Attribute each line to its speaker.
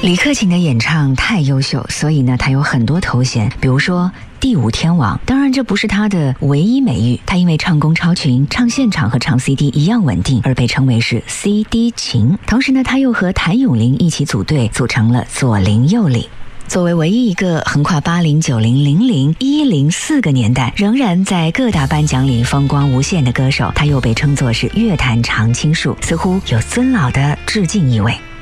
Speaker 1: 李克勤的演唱太优秀，所以呢，他有很多头衔，比如说第五天王。当然，这不是他的唯一美誉，他因为唱功超群，唱现场和唱 CD 一样稳定，而被称为是 CD 秦。同时呢，他又和谭咏麟一起组队，组成了左邻右里。作为唯一一个横跨80、90、00、104个年代，仍然在各大颁奖里风光无限的歌手，他又被称作是乐坛常青树，似乎有尊老的致敬意味。